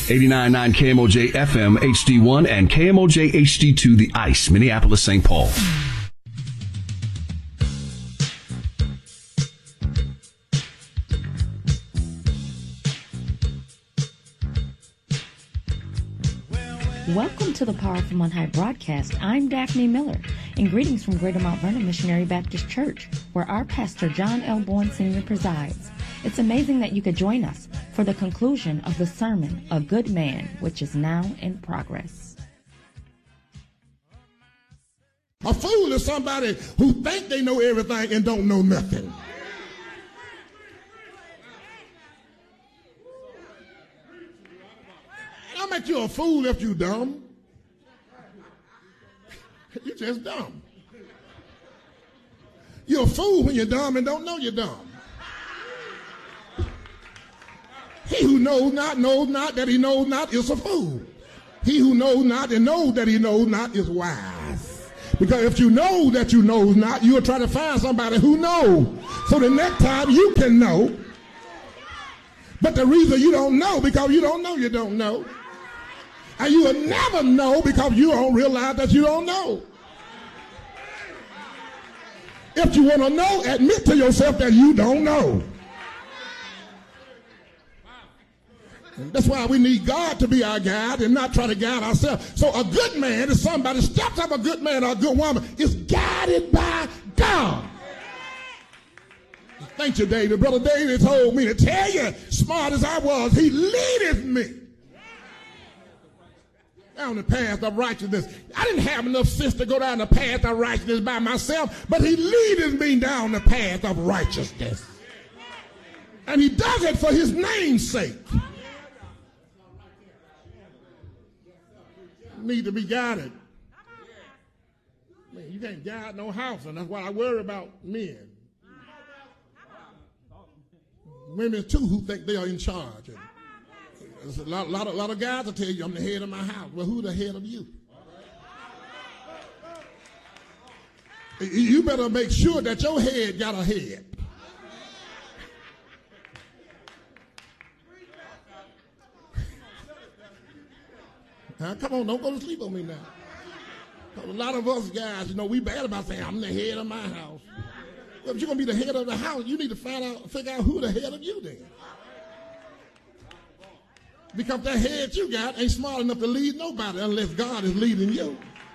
89.9 KMOJ FM HD1 and KMOJ HD2 The Ice, Minneapolis, St. Paul. Welcome to the Power from On High broadcast. I'm Daphne Miller, and greetings from Greater Mount Vernon Missionary Baptist Church, where our pastor John L. Bourne Sr. presides. It's amazing that you could join us for the conclusion of the sermon, A Good Man, which is now in progress. A fool is somebody who think they know everything and don't know nothing. I'll make you a fool if you dumb. You're just dumb. You're a fool when you're dumb and don't know you're dumb. He who knows not that he knows not is a fool. He who knows not and knows that he knows not is wise. Because if you know that you know not, you'll try to find somebody who knows. So the next time you can know. But the reason you don't know, because you don't know you don't know. And you will never know because you don't realize that you don't know. If you want to know, admit to yourself that you don't know. And that's why we need God to be our guide and not try to guide ourselves. So a good man is somebody, steps up a good man or a good woman, is guided by God. Thank you, David. Brother David told me to tell you, smart as I was, he leadeth me down the path of righteousness. I didn't have enough sense to go down the path of righteousness by myself, but he leadeth me down the path of righteousness. And he does it for his name's sake. You need to be guided. Man, you can't guide no house, and that's why I worry about men. Women, too, who think they are in charge. And there's a lot of guys will tell you, I'm the head of my house. Well, who's the head of you? You better make sure that your head got a head. Now, come on, don't go to sleep on me now. A lot of us guys, we bad about saying, I'm the head of my house. Well, if you're going to be the head of the house, you need to figure out who the head of you then. Because that head you got ain't smart enough to lead nobody unless God is leading you.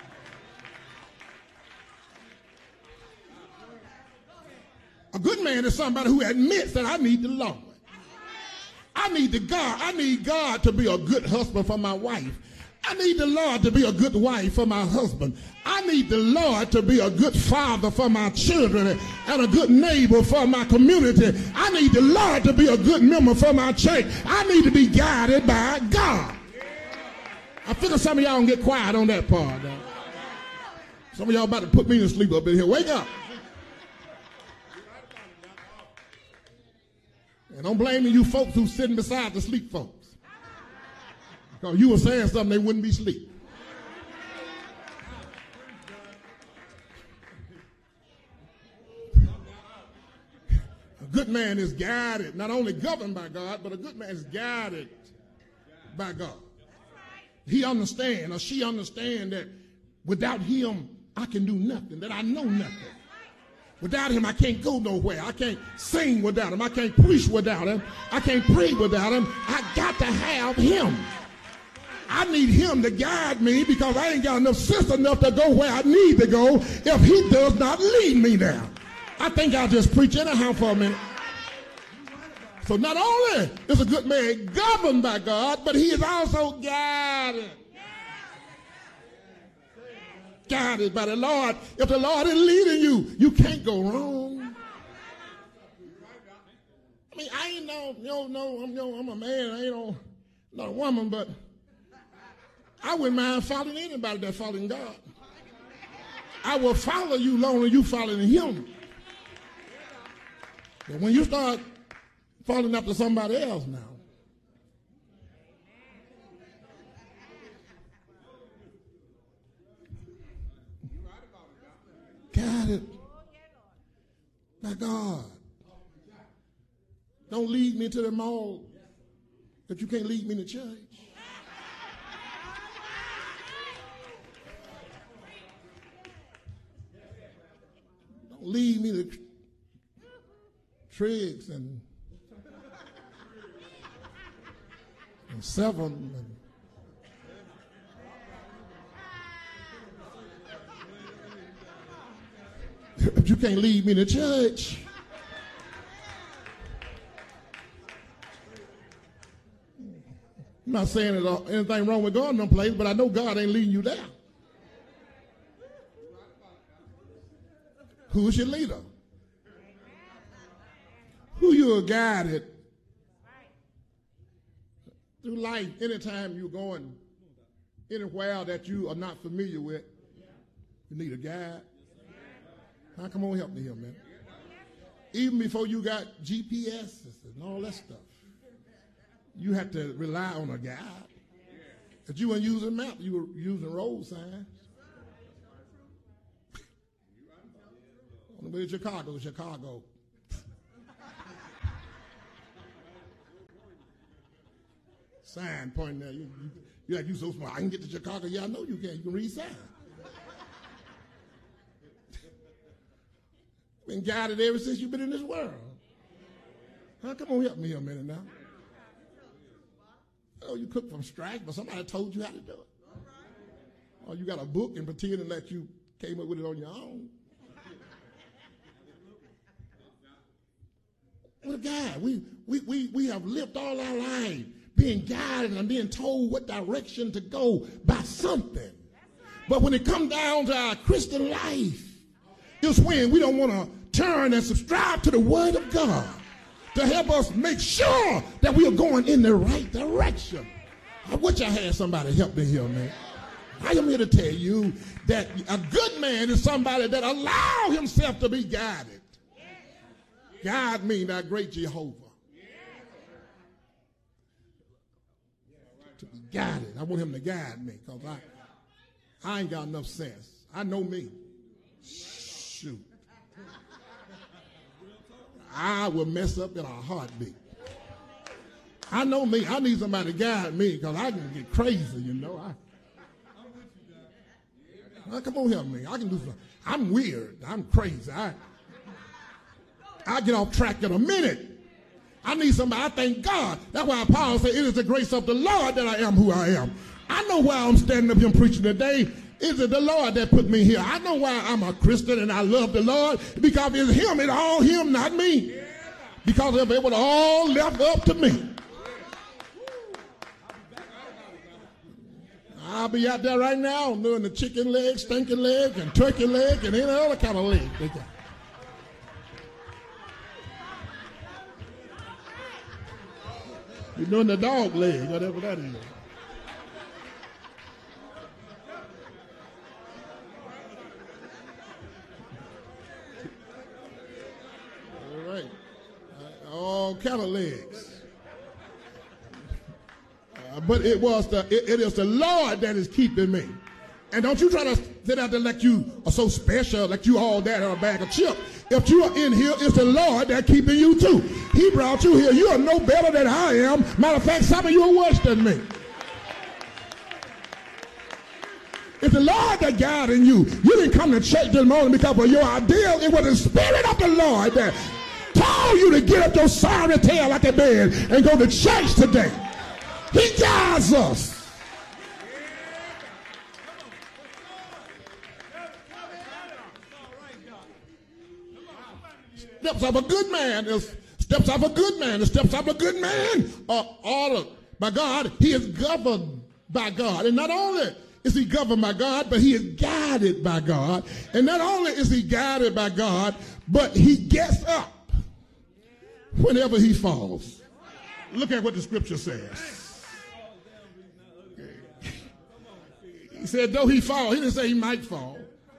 A good man is somebody who admits that I need the Lord. I need God to be a good husband for my wife. I need the Lord to be a good wife for my husband. I need the Lord to be a good father for my children and a good neighbor for my community. I need the Lord to be a good member for my church. I need to be guided by God. I figure some of y'all don't get quiet on that part. Some of y'all about to put me to sleep up in here. Wake up. And don't blame me, you folks who's sitting beside the sleep folks. Because you were saying something, they wouldn't be asleep. A good man is guided, not only governed by God, but a good man is guided by God. He understands, or she understands that without him, I can do nothing, that I know nothing. Without him, I can't go nowhere. I can't sing without him. I can't preach without him. I can't pray without him. I got to have him. I need him to guide me because I ain't got enough sense enough to go where I need to go if he does not lead me there. I think I'll just preach anyhow for a minute. So not only is a good man governed by God, but he is also guided. Guided by the Lord. If the Lord is leading you, you can't go wrong. I mean, I ain't I'm a man, I ain't not a woman, but I wouldn't mind following anybody that's following God. I will follow you long as you following him. But when you start following after somebody else now, guided by God. Don't lead me to the mall if you can't lead me to church. lead me to Triggs and Seven. If you can't lead me to church, I'm not saying there's anything wrong with going no place, but I know God ain't leading you there. Who's your leader? Who you are guided through life anytime you're going anywhere that you are not familiar with. You need a guide. Now, come on, help me here, man. Even before you got GPS and all that stuff, you had to rely on a guide. If you weren't using a map, you were using road signs. On the way to Chicago. Sign pointing there. You're like, you so smart. I can get to Chicago. Yeah, I know you can. You can read signs. Been guided ever since you've been in this world. Huh? Come on, help me here a minute now. Oh, you cook from scratch, but somebody told you how to do it. Or you got a book and pretending that you came up with it on your own. What a guide. We have lived all our life being guided and being told what direction to go by something. But when it comes down to our Christian life, it's when we don't want to turn and subscribe to the Word of God to help us make sure that we are going in the right direction. I wish I had somebody help me here, man. I am here to tell you that a good man is somebody that allows himself to be guided. Guide me, thy great Jehovah. To be guided. I want him to guide me because I ain't got enough sense. I know me. Shoot. I will mess up in a heartbeat. I know me. I need somebody to guide me because I can get crazy, you know. Come on, help me. I can do something. I'm weird. I'm crazy. I get off track in a minute. I need somebody. I thank God. That's why Paul said, it is the grace of the Lord that I am who I am. I know why I'm standing up here preaching today. Is it the Lord that put me here? I know why I'm a Christian and I love the Lord. Because it's him, it's all him, not me. Because if it was all left up to me, I'll be out there right now doing the chicken leg, stinking leg, and turkey leg, and any other kind of leg. You're doing the dog leg, whatever that is. All right. All kind of legs. But it is the Lord that is keeping me. And don't you try to sit out there like you are so special, like you all that in a bag of chips. If you are in here, it's the Lord that's keeping you too. He brought you here. You are no better than I am. Matter of fact, some of you are worse than me. It's the Lord that guiding you. You didn't come to church this morning because of your ideal. It was the Spirit of the Lord that told you to get up your sorry tail like a bed and go to church today. He guides us. Steps of a good man is steps of a good man. The steps of a good man are ordered by God. He is governed by God. And not only is he governed by God, but he is guided by God. And not only is he guided by God, but he gets up whenever he falls. Look at what the scripture says. He said, though he fall, he didn't say he might fall.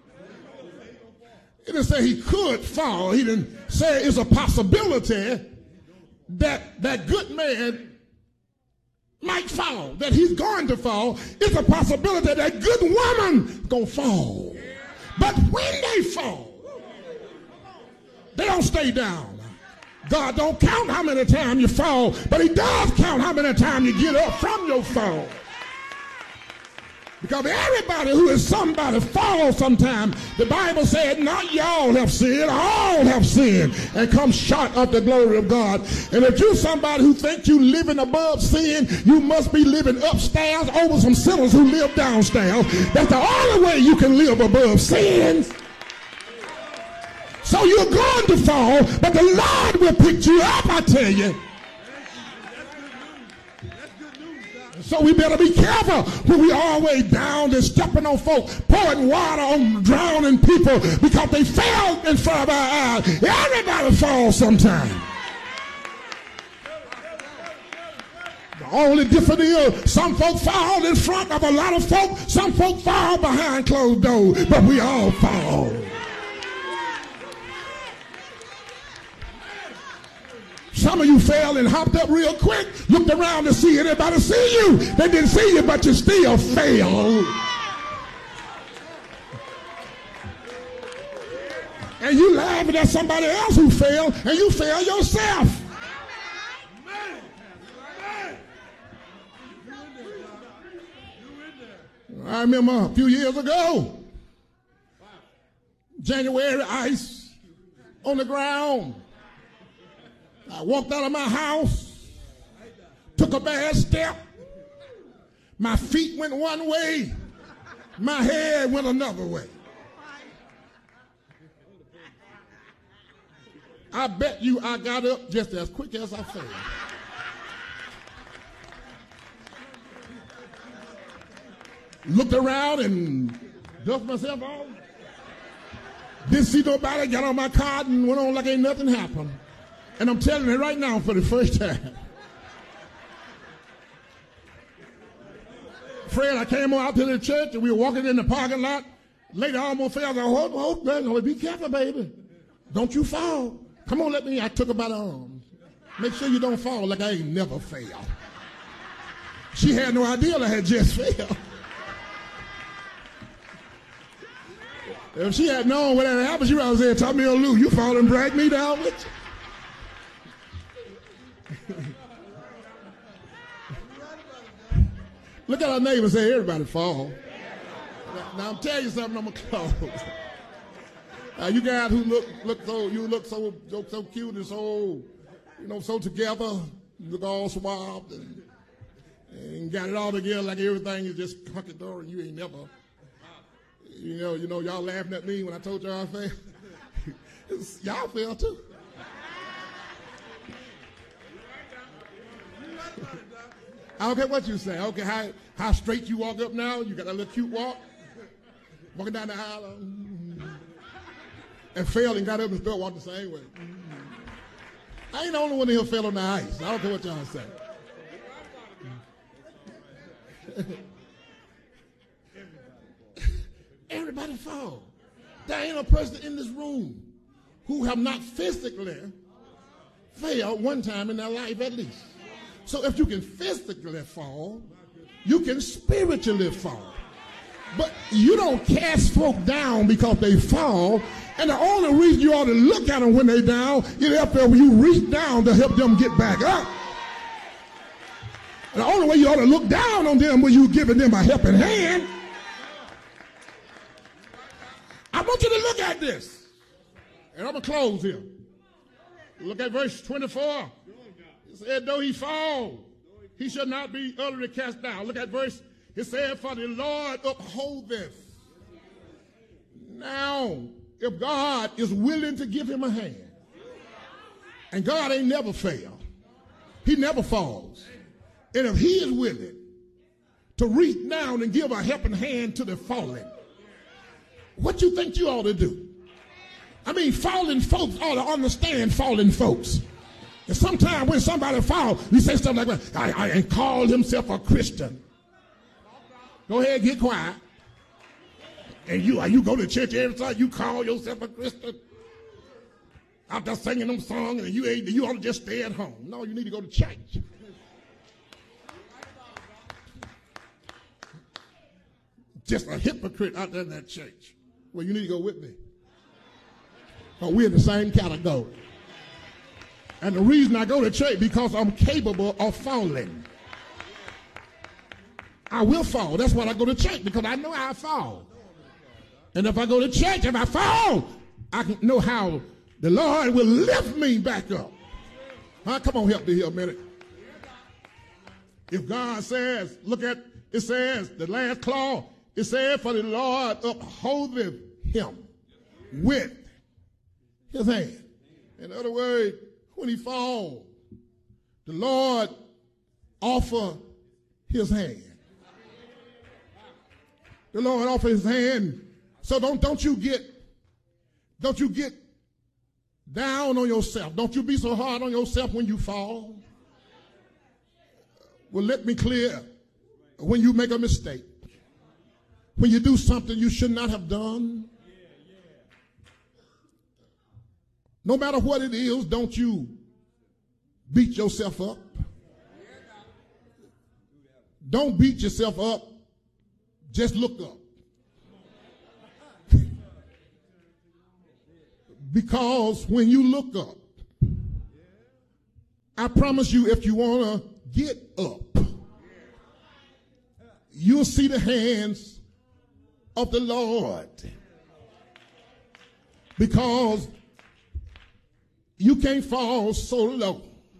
He didn't say he could fall. He didn't say it's a possibility that that good man might fall, that he's going to fall. It's a possibility that good woman going to fall. But when they fall, they don't stay down. God don't count how many times you fall, but he does count how many times you get up from your fall. Because everybody who is somebody falls sometime. The Bible said, not y'all have sinned, all have sinned and come short of the glory of God. And if you're somebody who thinks you living above sin, you must be living upstairs over some sinners who live downstairs. That's the only way you can live above sins. So you're going to fall, but the Lord will pick you up, I tell you. So we better be careful when we always down and stepping on folk, pouring water on drowning people because they fell in front of our eyes. Everybody falls sometime. The only difference is some folk fall in front of a lot of folk. Some folk fall behind closed doors, but we all fall. Some of you fell and hopped up real quick, looked around to see anybody see you. They didn't see you, but you still fell. And you laughing at somebody else who fell, and you fell yourself. I remember a few years ago, January ice on the ground. I walked out of my house, took a bad step. My feet went one way, my head went another way. I bet you I got up just as quick as I fell. Looked around and dusted myself off. Didn't see nobody, got on my car and went on like ain't nothing happened. And I'm telling you right now for the first time. Fred, I came out to the church and we were walking in the parking lot. Lady almost fell. I said, hold, be careful, baby. Don't you fall. Come on, let me. I took her by the arms. Make sure you don't fall like I ain't never failed. She had no idea I had just failed. If she had known what had happened, she would have said, Tommy or Lou, you fall and drag me down with you. Look at our neighbor and say, everybody fall. Now I'm telling you something, I'm going to close. You guys who look so cute and so, so together, you look all swabbed and got it all together like everything is just hunky-dory and you ain't never, y'all laughing at me when I told y'all I failed. Y'all fail too. I don't care what you say. I don't care how straight you walk up now. You got a little cute walk. Walking down the aisle. And failed and got up and still walked the same way. I ain't the only one here fell on the ice. I don't care what y'all say. Everybody fall. There ain't a person in this room who have not physically failed one time in their life at least. So if you can physically fall, you can spiritually fall. But you don't cast folk down because they fall. And the only reason you ought to look at them when they down is after you reach down to help them get back up. And the only way you ought to look down on them when you're giving them a helping hand. I want you to look at this. And I'm going to close here. Look at verse 24. It said, though he fall, he shall not be utterly cast down. Look at verse. It said, for the Lord upholdeth. Now, if God is willing to give him a hand, and God ain't never failed, he never falls. And if he is willing to reach down and give a helping hand to the fallen, what you think you ought to do? I mean, fallen folks ought to understand fallen folks. And sometimes when somebody falls, we say something like, I call himself a Christian. Go ahead, get quiet. And you go to church every time you call yourself a Christian. After singing them songs, and you ought to just stay at home. No, you need to go to church. Just a hypocrite out there in that church. Well, you need to go with me. Because we're in the same category. And the reason I go to church because I'm capable of falling. I will fall. That's why I go to church, because I know how I fall. And if I go to church, if I fall, I can know how the Lord will lift me back up. Huh? Come on, help me here a minute. If God says, look at, it says, the last clause, it says, for the Lord upholdeth him with his hand. In other words, when he falls, the Lord offer his hand. The Lord offer his hand. So don't you get down on yourself. Don't you be so hard on yourself when you fall. Well, let me clear. When you make a mistake, when you do something you should not have done, no matter what it is, don't you beat yourself up. Don't beat yourself up. Just look up. Because when you look up, I promise you, if you want to get up, you'll see the hands of the Lord. Because you can't fall so low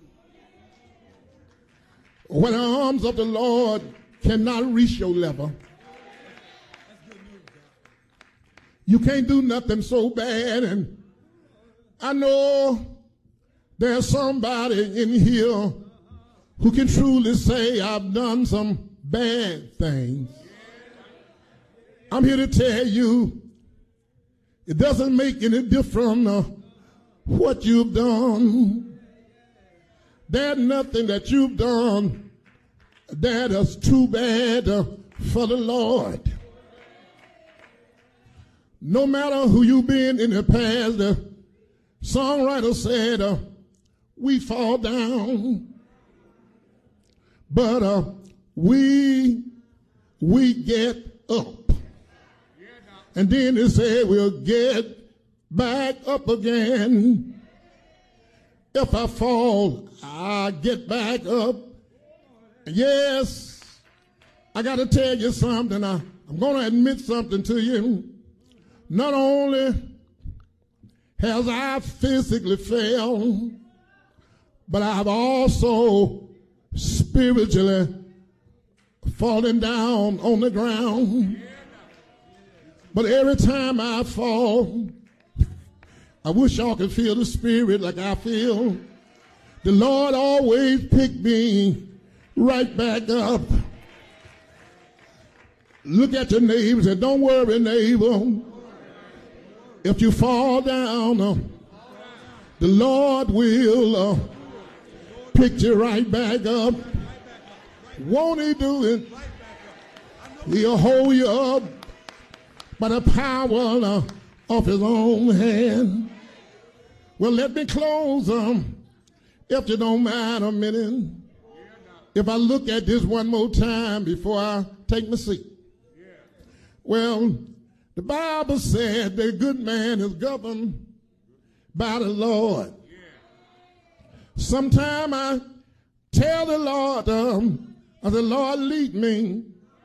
when the arms of the Lord cannot reach your level. You can't do nothing so bad. And I know there's somebody in here who can truly say, I've done some bad things. I'm here to tell you, it doesn't make any difference what you've done. There's nothing that you've done that is too bad for the Lord. No matter who you've been in the past, the songwriter said, we fall down, but we get up. And then it said we'll get back up again. If I fall, I get back up. Yes, I got to tell you something. I'm going to admit something to you. Not only has I physically failed, but I've also spiritually fallen down on the ground. But every time I fall, I wish y'all could feel the spirit like I feel. The Lord always picked me right back up. Look at your neighbor and say, don't worry, neighbor. If you fall down, the Lord will pick you right back up. Won't he do it? He'll hold you up by the power of his own hand. Well, let me close, if you don't mind a minute. If I look at this one more time before I take my seat. Well, the Bible said the good man is governed by the Lord. Sometime I tell the Lord, I say, Lord, lead me,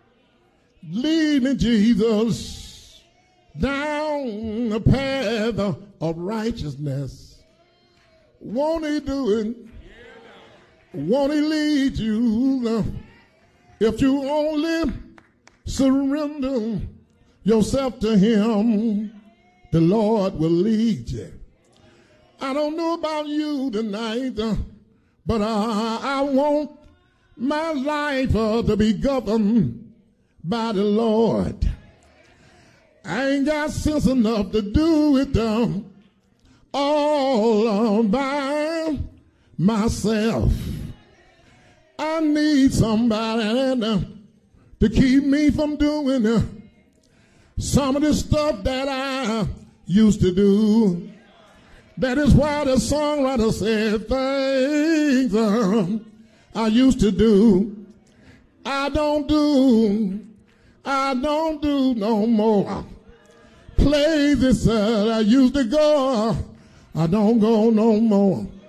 Jesus, down the path of righteousness. Won't he do it? Won't he lead you? If you only surrender yourself to him, the Lord will lead you. I don't know about you tonight, but I want my life to be governed by the Lord. I ain't got sense enough to do it all by myself. I need somebody to keep me from doing some of the stuff that I used to do. That is why the songwriter said, things I used to do, I don't do no more. Places that I used to go, I don't go no more.